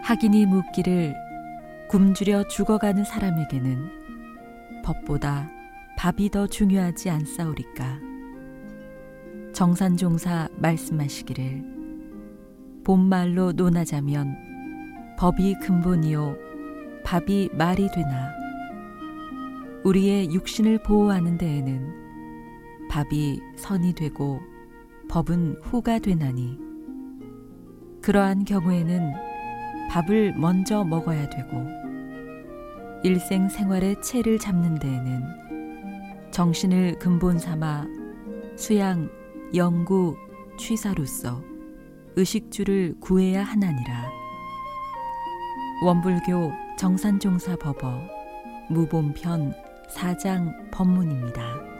학인이 묻기를 굶주려 죽어가는 사람에게는 법보다 밥이 더 중요하지 않사오리까. 정산종사 말씀하시기를 본말로 논하자면 법이 근본이요 밥이 말이 되나. 우리의 육신을 보호하는 데에는 밥이 선이 되고 법은 후가 되나니, 그러한 경우에는 밥을 먼저 먹어야 되고 일생생활의 채를 잡는 데에는 정신을 근본 삼아 수양, 영구, 취사로서 의식주를 구해야 하나니라. 원불교 정산종사 법어 무본편 4장 법문입니다.